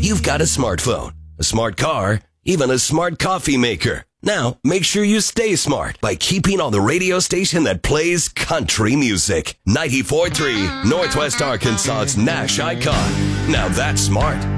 You've got a smartphone, a smart car, even a smart coffee maker. Now, make sure you stay smart by keeping on the radio station that plays country music. 94.3, Northwest Arkansas's Nash icon. Now that's smart.